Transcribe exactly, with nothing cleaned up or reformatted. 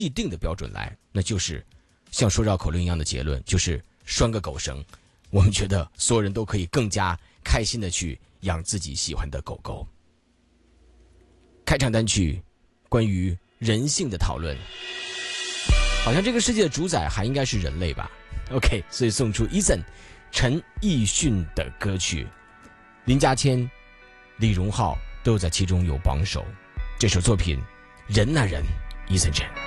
既定的标准来，那就是像说绕口令一样的结论，就是拴个狗绳。我们觉得所有人都可以更加开心的去养自己喜欢的狗狗。开场单曲，关于人性的讨论，好像这个世界的主宰还应该是人类吧。 OK， 所以送出 Eason 陈奕迅的歌曲，林家谦、李荣浩都在其中有榜首。这首作品人啊人， Eason 陈。